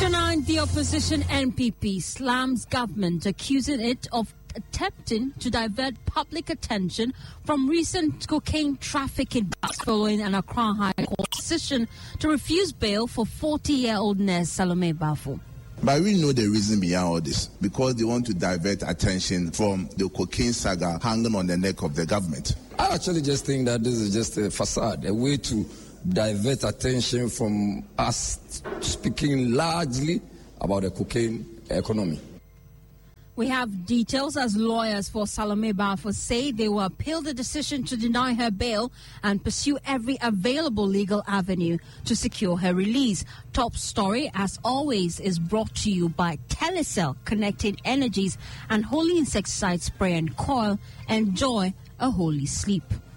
Tonight, the opposition NPP slams government, accusing it of attempting to divert public attention from recent cocaine trafficking following an Accra High Court decision to refuse bail for 40-year-old nurse Salome Bafo. But we know the reason behind all this, because they want to divert attention from the cocaine saga hanging on the neck of the government. I actually just think that this is just a facade, a way to divert attention from us speaking largely about the cocaine economy. We have details as lawyers for Salome Bafo say they will appeal the decision to deny her bail and pursue every available legal avenue to secure her release. Top story, as always, is brought to you by Telecel, connecting energies and Holy Insecticide Spray and Coil. Enjoy a holy sleep.